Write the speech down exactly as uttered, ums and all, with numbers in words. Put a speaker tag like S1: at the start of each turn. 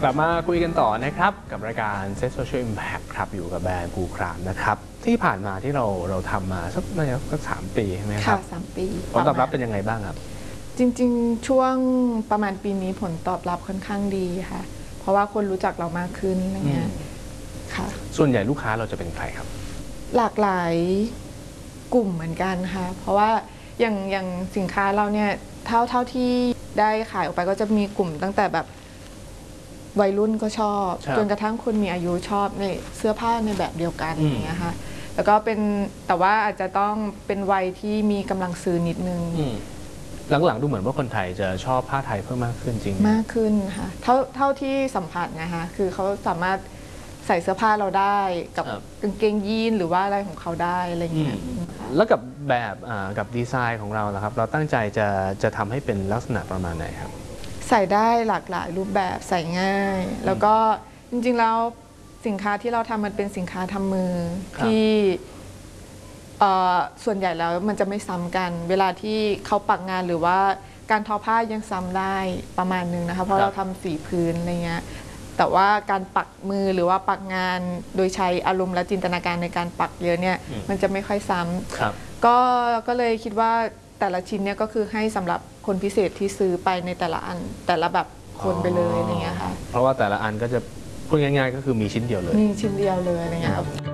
S1: กลับมาคุยกันต่อนะครับกับรายการ Set Social Impact ครับอยู่กับแบรนด์ภูครามนะครับที่ผ่านมาที่เราเราทำมาสักน่าจะสักสามปีใช่ไหมครับ
S2: ค่ะสามปี
S1: ผลตอบรับเป็นยังไงบ้างครับ
S2: จริงๆช่วงประมาณปีนี้ผลตอบรับค่อนข้างดีค่ะเพราะว่าคนรู้จักเรามากขึ้นอะไรเงี้ยค่ะ
S1: ส่วนใหญ่ลูกค้าเราจะเป็นใครครับ
S2: หลากหลายกลุ่มเหมือนกันค่ะเพราะว่าอย่างอย่างสินค้าเราเนี่ยเท่าเท่าที่ได้ขายออกไปก็จะมีกลุ่มตั้งแต่แบบวัยรุ่นก็ชอบจนกระทั่งคนมีอายุชอบในเสื้อผ้าในแบบเดียวกันอย่างเงี้ยค่ะแล้วก็เป็นแต่ว่าอาจจะต้องเป็นวัยที่มีกำลังซื้อนิดนึง
S1: หลังๆดูเหมือนว่าคนไทยจะชอบผ้าไทยเพิ่มมากขึ้นจริง
S2: มากขึ้นค่ะเท่าเท่าที่สัมผัสนะคะคือเขาสามารถใส่เสื้อผ้าเราได้กับกางเกงยีนหรือว่าอะไรของเขาได้อะไรอย่างเงี้ย
S1: แล้วกับแบบกับดีไซน์ของเราล่ะครับเราตั้งใจจะจะทำให้เป็นลักษณะประมาณไหนครับ
S2: ใส่ได้หลากหลายรูปแบบใส่ง่ายแล้วก็จริงๆแล้วสินค้าที่เราทำมันเป็นสินค้าทำมือที่ส่วนใหญ่แล้วมันจะไม่ซ้ำกันเวลาที่เขาปักงานหรือว่าการทอผ้ายังซ้ำได้ประมาณนึงนะคะเพราะเราทำสีพื้นอะไรเงี้ยแต่ว่าการปักมือหรือว่าปักงานโดยใช้อารมณ์และจินตนาการในการปักเยอะเนี่ยมันจะไม่ค่อยซ้ำก็ก็เลยคิดว่าแต่ละชิ้นเนี่ยก็คือให้สำหรับคนพิเศษที่ซื้อไปในแต่ละอันแต่ละแบบคนไปเลยอะไรเงี้ยค่ะ
S1: เพราะว่าแต่ละอันก็จะพูดง่ายๆก็คือมีชิ้นเดียวเลย
S2: มีชิ้นเดียวเลยอะไรเงี้ย